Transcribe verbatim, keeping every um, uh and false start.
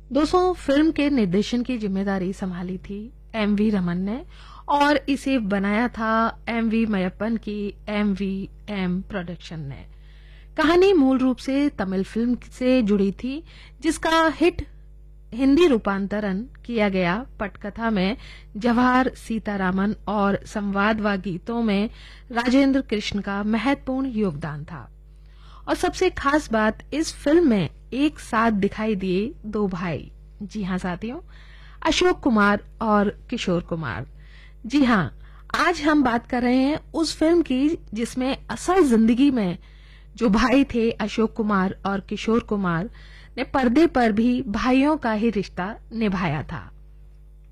दोस्तों, फिल्म के निर्देशन की जिम्मेदारी संभाली थी एम वी रमन ने और इसे बनाया था एम वी मयप्पन की एम वी एम प्रोडक्शन ने। कहानी मूल रूप से तमिल फिल्म से जुड़ी थी, जिसका हिट हिंदी रूपांतरण किया गया। पटकथा में जवाहर सीतारामन और संवाद व गीतों में राजेंद्र कृष्ण का महत्वपूर्ण योगदान था। और सबसे खास बात, इस फिल्म में एक साथ दिखाई दिए दो भाई। जी हाँ साथियों, अशोक कुमार और किशोर कुमार। जी हाँ, आज हम बात कर रहे हैं उस फिल्म की जिसमें असल जिंदगी में जो भाई थे अशोक कुमार और किशोर कुमार ने पर्दे पर भी भाइयों का ही रिश्ता निभाया था।